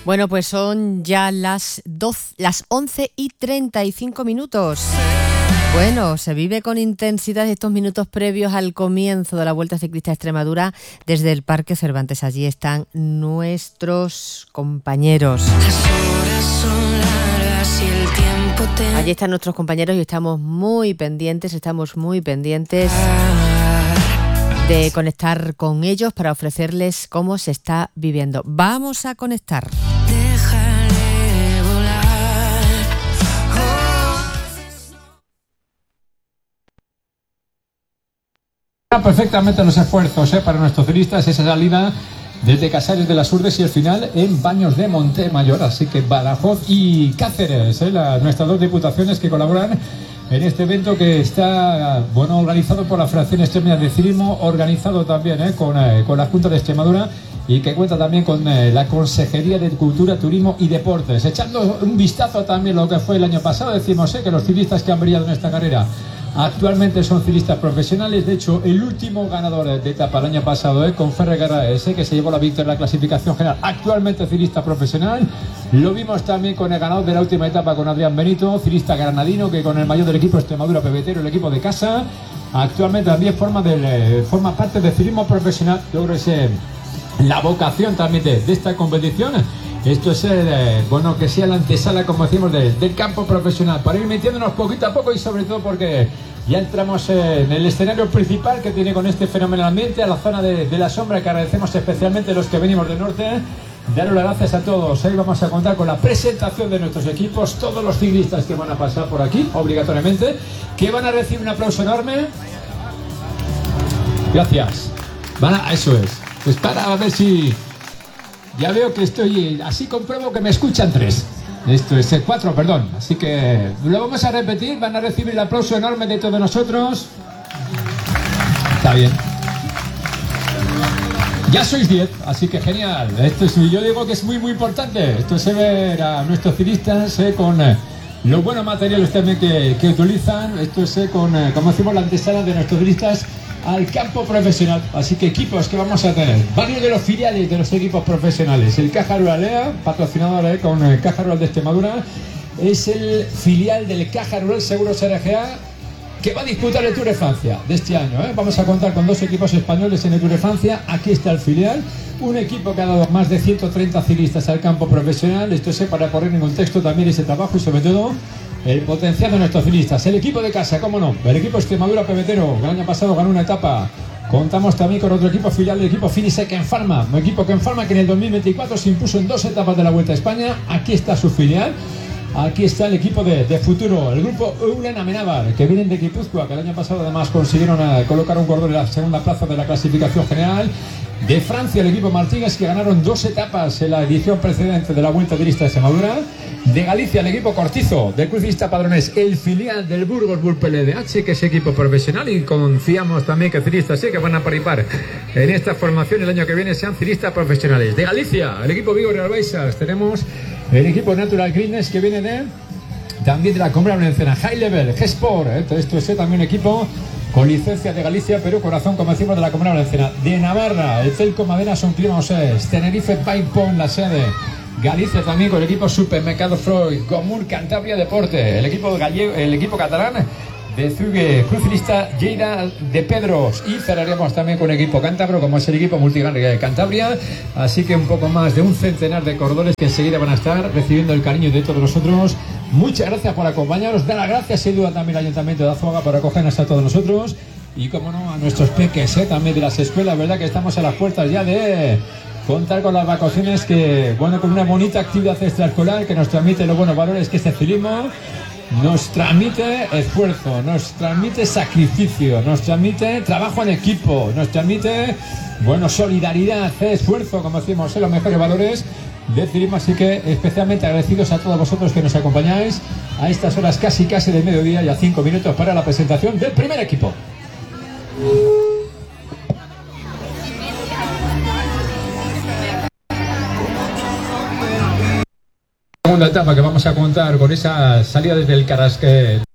Bueno, pues son ya las 11:35. Bueno, se vive con intensidad estos minutos previos al comienzo de la Vuelta Ciclista a Extremadura desde el Parque Cervantes. Allí están nuestros compañeros. Allí están nuestros compañeros y estamos muy pendientes de conectar con ellos para ofrecerles cómo se está viviendo. Vamos a conectar. Perfectamente los esfuerzos para nuestros ciclistas, esa salida desde Casares de las Urdes y el final en Baños de Montemayor, así que Badajoz y Cáceres, nuestras dos diputaciones que colaboran en este evento que está organizado por la Federación Extremeña de Ciclismo, organizado también con la Junta de Extremadura y que cuenta también con la Consejería de Cultura, Turismo y Deportes. Echando un vistazo también a lo que fue el año pasado, decimos que los ciclistas que han brillado en esta carrera actualmente son ciclistas profesionales. De hecho, el último ganador de etapa el año pasado, con Ferrer Guerraes, que se llevó la victoria en la clasificación general, actualmente ciclista profesional. Lo vimos también con el ganador de la última etapa, con Adrián Benito, ciclista granadino, que con el mayor del equipo Extremadura Pebetero, el equipo de casa, actualmente también forma parte del ciclismo profesional. Yo creo que es la vocación también de esta competición. Esto es que sea la antesala, como decimos, del campo profesional, para ir metiéndonos poquito a poco y sobre todo porque ya entramos en el escenario principal que tiene con este fenómeno ambiente, a la zona de la sombra, que agradecemos especialmente a los que venimos del norte. Daros las gracias a todos. Hoy vamos a contar con la presentación de nuestros equipos, todos los ciclistas que van a pasar por aquí, obligatoriamente, que van a recibir un aplauso enorme. Gracias. Eso es. Pues para ver si... Ya veo que estoy... Así compruebo que me escuchan 3. Esto es 4, perdón. Así que lo vamos a repetir. Van a recibir el aplauso enorme de todos nosotros. Está bien. Ya sois 10, así que genial. Yo digo que es muy, muy importante. Esto es ver a nuestros ciclistas con los buenos materiales también que utilizan. Esto es como decimos, la antesala de nuestros ciclistas al campo profesional. Así que equipos que vamos a tener, varios de los filiales de los equipos profesionales. El Caja Rural EA, patrocinador con el Caja Rural de Extremadura, es el filial del Caja Rural Seguros RGA, que va a disputar el Tour de Francia de este año. Vamos a contar con 2 equipos españoles en el Tour de Francia. Aquí está el filial, un equipo que ha dado más de 130 ciclistas al campo profesional. Esto es para poner en contexto también ese trabajo y sobre todo el potencial de nuestros ciclistas. El equipo de casa, cómo no, el equipo Extremadura Pebetero, que el año pasado ganó una etapa. Contamos también con otro equipo filial, el equipo Finisec en Pharma, un equipo que en Pharma que en el 2024 se impuso en 2 etapas de la Vuelta a España. Aquí está su filial. Aquí está el equipo de futuro, el grupo Eulen Amenábar, que vienen de Guipúzcoa, que el año pasado además consiguieron colocar un corredor en la segunda plaza de la clasificación general. De Francia, el equipo Martínez, que ganaron 2 etapas en la edición precedente de la Vuelta Ciclista de Extremadura. De Galicia, el equipo Cortizo, del Club Ciclista Padrones, el filial del Burgos LDH, que es equipo profesional, y confiamos también que ciclistas que van a participar en esta formación el año que viene sean ciclistas profesionales. De Galicia, el equipo Vigo Real Baixas, tenemos el equipo Natural Greenness, que viene también de la Comunidad Valenciana. High Level, G-Sport, esto es también un equipo con licencia de Galicia, Perú, corazón, como decimos, de la Comunidad Valenciana. De Navarra, el Celco Madera son Clima Tenerife Paipon, la sede. Galicia también con el equipo Supermercado Freud, Común Cantabria Deporte, el equipo gallego, el equipo catalán de Zugue, Cruz Ciclista Lleida de Pedros, y cerraremos también con el equipo cántabro, como es el equipo multigrande de Cantabria. Así que un poco más de un centenar de corredores que enseguida van a estar recibiendo el cariño de todos nosotros. Muchas gracias por acompañarnos. Dar las gracias sin duda también al Ayuntamiento de Azuaga por acogernos a todos nosotros, y como no, a nuestros peques también de las escuelas, verdad que estamos a las puertas ya de contar con las vacaciones, que con una bonita actividad extraescolar que nos transmite los buenos valores que este ciclismo nos transmite. Esfuerzo, nos transmite sacrificio, nos transmite trabajo en equipo, nos transmite solidaridad, esfuerzo, como decimos, los mejores valores del ciclismo. Así que especialmente agradecidos a todos vosotros que nos acompañáis a estas horas casi de mediodía, y a 5 minutos para la presentación del primer equipo. Segunda etapa, que vamos a contar con esa salida desde el Carrasque.